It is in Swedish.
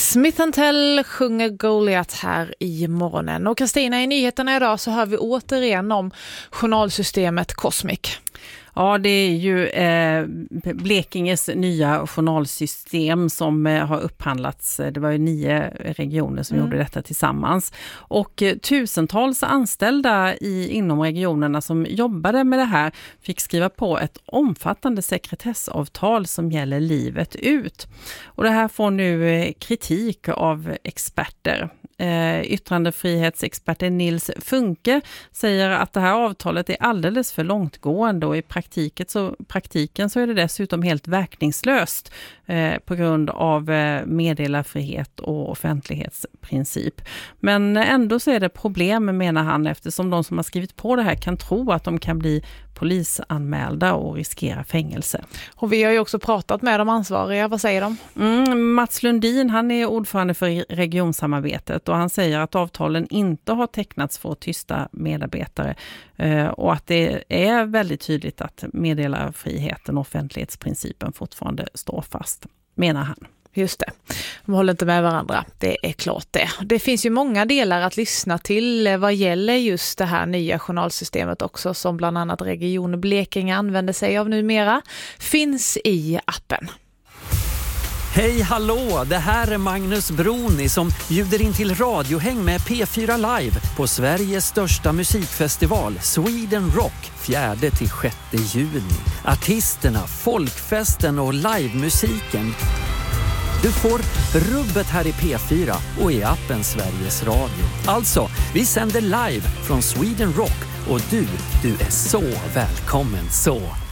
Smith & Tell sjunger Goliath här i morgonen. Och Kristina, i nyheterna idag så hör vi återigen om journalsystemet Cosmic. Ja, det är ju Blekinges nya journalsystem som har upphandlats. Det var ju 9 regioner som gjorde detta tillsammans. Och tusentals anställda inom regionerna som jobbade med det här fick skriva på ett omfattande sekretessavtal som gäller livet ut. Och det här får nu kritik av experter. Yttrandefrihetsexperten Nils Funke säger att det här avtalet är alldeles för långtgående och i praktiken så är det dessutom helt verkningslöst på grund av meddelarfrihet och offentlighetsprincip. Men ändå så är det problem, menar han, eftersom de som har skrivit på det här kan tro att de kan bli polisanmälda och riskera fängelse. Och vi har ju också pratat med de ansvariga. Vad säger de? Mats Lundin, han är ordförande för regionsamarbetet och han säger att avtalen inte har tecknats för tysta medarbetare och att det är väldigt tydligt att meddelarfriheten och offentlighetsprincipen fortfarande står fast, menar han. Just det. De håller inte med varandra. Det är klart det. Det finns ju många delar att lyssna till vad gäller just det här nya journalsystemet också, som bland annat Region Blekinge använder sig av numera. Finns i appen. Hej hallå, det här är Magnus Broni som bjuder in till radiohäng med P4 Live på Sveriges största musikfestival Sweden Rock 4-6 juni. Artisterna, folkfesten och livemusiken. Du får rubbet här i P4 och i appen Sveriges Radio. Alltså, vi sänder live från Sweden Rock och du är så välkommen så.